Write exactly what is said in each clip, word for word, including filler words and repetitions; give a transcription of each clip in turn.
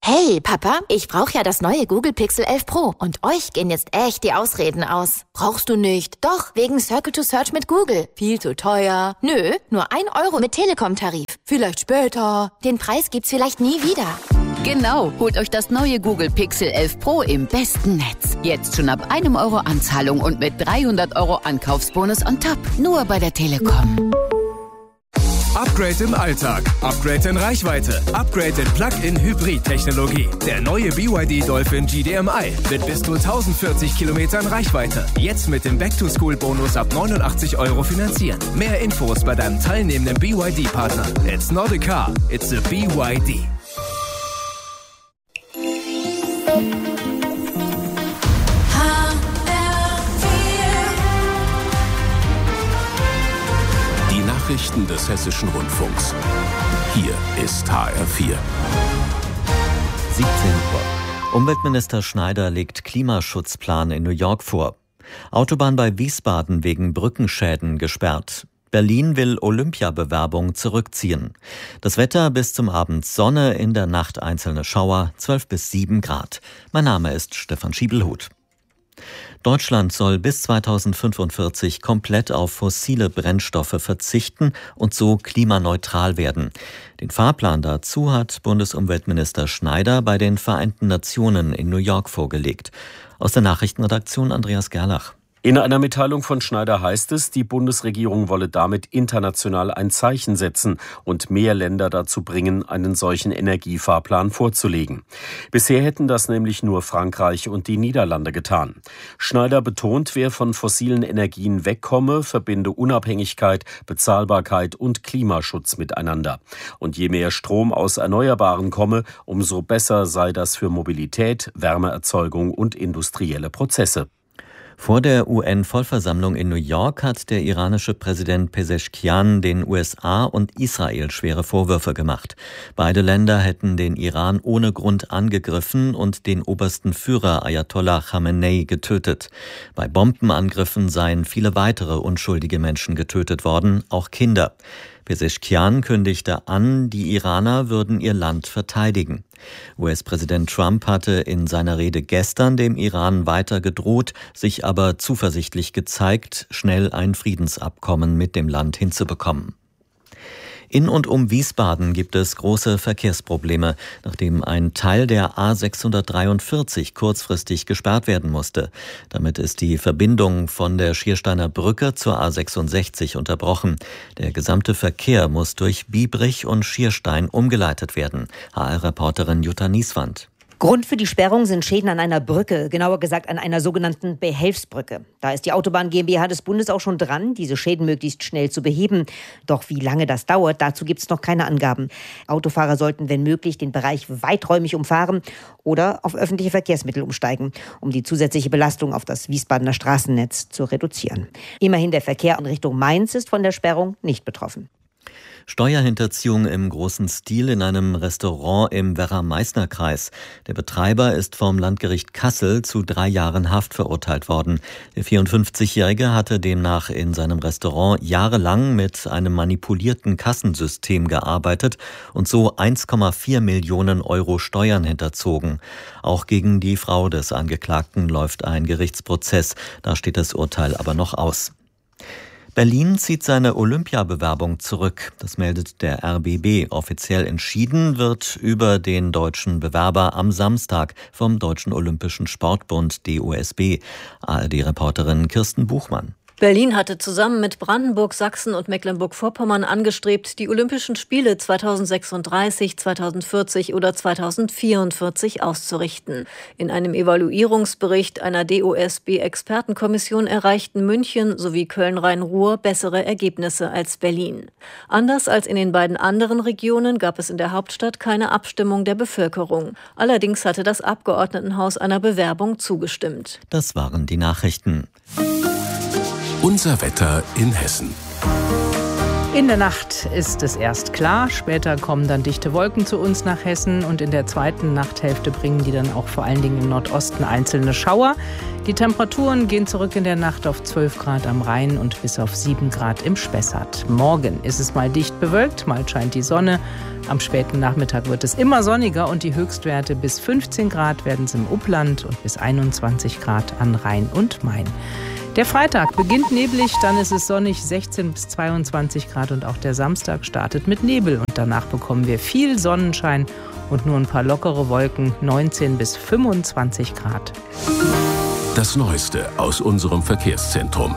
Hey, Papa, ich brauche ja das neue Google Pixel elf Pro und euch gehen jetzt echt die Ausreden aus. Brauchst du nicht? Doch, wegen Circle to Search mit Google. Viel zu teuer. Nö, nur ein Euro mit Telekom-Tarif. Vielleicht später. Den Preis gibt's vielleicht nie wieder. Genau, holt euch das neue Google Pixel elf Pro im besten Netz. Jetzt schon ab einem Euro Anzahlung und mit dreihundert Euro Ankaufsbonus on top. Nur bei der Telekom. Upgrade im Alltag, Upgrade in Reichweite, Upgrade in Plug-in-Hybrid-Technologie. Der neue B Y D Dolphin G D M I mit bis zu tausendvierzig Kilometern Reichweite. Jetzt mit dem Back-to-School-Bonus ab neunundachtzig Euro finanzieren. Mehr Infos bei deinem teilnehmenden B Y D-Partner. It's not a car, it's a B Y D. Nachrichten des Hessischen Rundfunks. Hier ist H R vier. siebzehn Uhr. Umweltminister Schneider legt Klimaschutzplan in New York vor. Autobahn bei Wiesbaden wegen Brückenschäden gesperrt. Berlin will Olympiabewerbung zurückziehen. Das Wetter bis zum Abend Sonne, in der Nacht einzelne Schauer, zwölf bis sieben Grad. Mein Name ist Stefan Schiebelhut. Deutschland soll bis zweitausendfünfundvierzig komplett auf fossile Brennstoffe verzichten und so klimaneutral werden. Den Fahrplan dazu hat Bundesumweltminister Schneider bei den Vereinten Nationen in New York vorgelegt. Aus der Nachrichtenredaktion Andreas Gerlach. In einer Mitteilung von Schneider heißt es, die Bundesregierung wolle damit international ein Zeichen setzen und mehr Länder dazu bringen, einen solchen Energiefahrplan vorzulegen. Bisher hätten das nämlich nur Frankreich und die Niederlande getan. Schneider betont, wer von fossilen Energien wegkomme, verbinde Unabhängigkeit, Bezahlbarkeit und Klimaschutz miteinander. Und je mehr Strom aus Erneuerbaren komme, umso besser sei das für Mobilität, Wärmeerzeugung und industrielle Prozesse. Vor der U N-Vollversammlung in New York hat der iranische Präsident Pezeshkian den U S A und Israel schwere Vorwürfe gemacht. Beide Länder hätten den Iran ohne Grund angegriffen und den obersten Führer Ayatollah Khamenei getötet. Bei Bombenangriffen seien viele weitere unschuldige Menschen getötet worden, auch Kinder. Pezeshkian kündigte an, die Iraner würden ihr Land verteidigen. U S-Präsident Trump hatte in seiner Rede gestern dem Iran weiter gedroht, sich aber zuversichtlich gezeigt, schnell ein Friedensabkommen mit dem Land hinzubekommen. In und um Wiesbaden gibt es große Verkehrsprobleme, nachdem ein Teil der A sechshundertdreiundvierzig kurzfristig gesperrt werden musste. Damit ist die Verbindung von der Schiersteiner Brücke zur A sechsundsechzig unterbrochen. Der gesamte Verkehr muss durch Biebrich und Schierstein umgeleitet werden. H R-Reporterin Jutta Nieswand. Grund für die Sperrung sind Schäden an einer Brücke, genauer gesagt an einer sogenannten Behelfsbrücke. Da ist die Autobahn GmbH des Bundes auch schon dran, diese Schäden möglichst schnell zu beheben. Doch wie lange das dauert, dazu gibt es noch keine Angaben. Autofahrer sollten, wenn möglich, den Bereich weiträumig umfahren oder auf öffentliche Verkehrsmittel umsteigen, um die zusätzliche Belastung auf das Wiesbadener Straßennetz zu reduzieren. Immerhin der Verkehr in Richtung Mainz ist von der Sperrung nicht betroffen. Steuerhinterziehung im großen Stil in einem Restaurant im Werra-Meißner-Kreis. Der Betreiber ist vom Landgericht Kassel zu drei Jahren Haft verurteilt worden. Der vierundfünfzigjährige hatte demnach in seinem Restaurant jahrelang mit einem manipulierten Kassensystem gearbeitet und so eins Komma vier Millionen Euro Steuern hinterzogen. Auch gegen die Frau des Angeklagten läuft ein Gerichtsprozess. Da steht das Urteil aber noch aus. Berlin zieht seine Olympiabewerbung zurück. Das meldet der R B B. Offiziell entschieden wird über den deutschen Bewerber am Samstag vom Deutschen Olympischen Sportbund D O S B. A R D-Reporterin Kirsten Buchmann. Berlin hatte zusammen mit Brandenburg, Sachsen und Mecklenburg-Vorpommern angestrebt, die Olympischen Spiele zweitausendsechsunddreißig, zweitausendvierzig oder zweitausendvierundvierzig auszurichten. In einem Evaluierungsbericht einer D O S B-Expertenkommission erreichten München sowie Köln-Rhein-Ruhr bessere Ergebnisse als Berlin. Anders als in den beiden anderen Regionen gab es in der Hauptstadt keine Abstimmung der Bevölkerung. Allerdings hatte das Abgeordnetenhaus einer Bewerbung zugestimmt. Das waren die Nachrichten. Unser Wetter in Hessen. In der Nacht ist es erst klar, später kommen dann dichte Wolken zu uns nach Hessen und in der zweiten Nachthälfte bringen die dann auch vor allen Dingen im Nordosten einzelne Schauer. Die Temperaturen gehen zurück in der Nacht auf zwölf Grad am Rhein und bis auf sieben Grad im Spessart. Morgen ist es mal dicht bewölkt, mal scheint die Sonne. Am späten Nachmittag wird es immer sonniger und die Höchstwerte bis fünfzehn Grad werden es im Upland und bis einundzwanzig Grad an Rhein und Main. Der Freitag beginnt neblig, dann ist es sonnig, sechzehn bis zweiundzwanzig Grad und auch der Samstag startet mit Nebel und danach bekommen wir viel Sonnenschein und nur ein paar lockere Wolken, neunzehn bis fünfundzwanzig Grad. Das Neueste aus unserem Verkehrszentrum.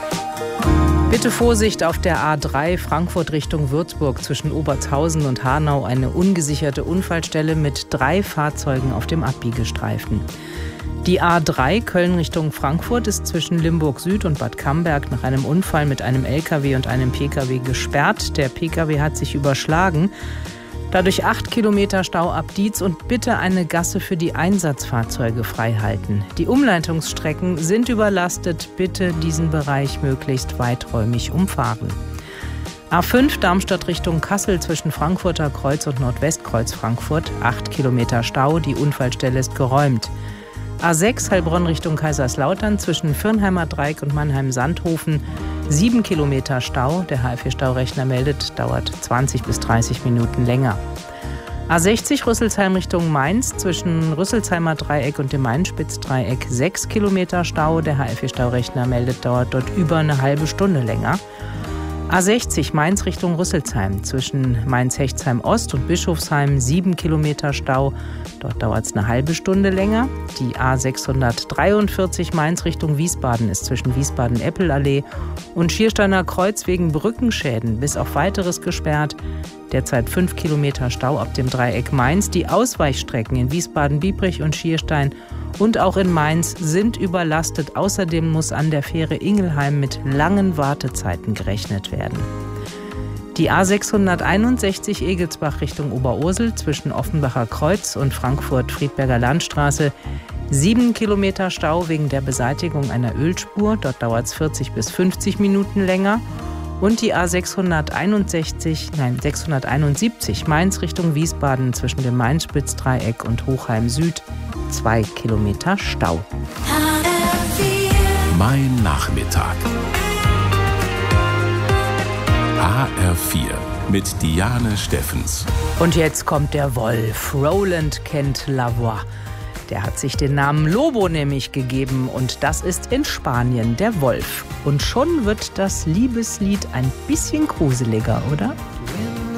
Bitte Vorsicht auf der A drei Frankfurt Richtung Würzburg zwischen Obertshausen und Hanau, eine ungesicherte Unfallstelle mit drei Fahrzeugen auf dem Abbiegestreifen. Die A drei Köln Richtung Frankfurt ist zwischen Limburg Süd und Bad Camberg nach einem Unfall mit einem L K W und einem P K W gesperrt. Der P K W hat sich überschlagen. Dadurch acht Kilometer Stau ab Dietz und bitte eine Gasse für die Einsatzfahrzeuge freihalten. Die Umleitungsstrecken sind überlastet. Bitte diesen Bereich möglichst weiträumig umfahren. A fünf Darmstadt Richtung Kassel zwischen Frankfurter Kreuz und Nordwestkreuz Frankfurt. acht Kilometer Stau, die Unfallstelle ist geräumt. A sechs Heilbronn Richtung Kaiserslautern zwischen Firnheimer Dreieck und Mannheim-Sandhofen. sieben Kilometer Stau. Der H F V-Staurechner meldet, dauert zwanzig bis dreißig Minuten länger. A sechzig Rüsselsheim Richtung Mainz zwischen Rüsselsheimer Dreieck und dem Mainspitz-Dreieck. sechs Kilometer Stau. Der H F V-Staurechner meldet, dauert dort über eine halbe Stunde länger. A sechzig Mainz Richtung Rüsselsheim zwischen Mainz-Hechtsheim Ost und Bischofsheim. sieben Kilometer Stau. Dort dauert es eine halbe Stunde länger. Die A sechshundertdreiundvierzig Mainz Richtung Wiesbaden ist zwischen Wiesbaden-Eppelallee und Schiersteiner Kreuz wegen Brückenschäden bis auf Weiteres gesperrt. Derzeit fünf Kilometer Stau ab dem Dreieck Mainz. Die Ausweichstrecken in Wiesbaden-Biebrich und Schierstein und auch in Mainz sind überlastet. Außerdem muss an der Fähre Ingelheim mit langen Wartezeiten gerechnet werden. Die A sechshunderteinundsechzig Egelsbach Richtung Oberursel zwischen Offenbacher Kreuz und Frankfurt-Friedberger Landstraße. Sieben Kilometer Stau wegen der Beseitigung einer Ölspur. Dort dauert es vierzig bis fünfzig Minuten länger. Und die A sechshunderteinundsechzig, nein, sechshunderteinundsiebzig Mainz Richtung Wiesbaden zwischen dem Mainspitz-Dreieck und Hochheim Süd. Zwei Kilometer Stau. Mein Nachmittag. H R vier mit Diane Steffens. Und jetzt kommt der Wolf. Roland kennt La Voix. Der hat sich den Namen Lobo nämlich gegeben und das ist in Spanien der Wolf. Und schon wird das Liebeslied ein bisschen gruseliger, oder?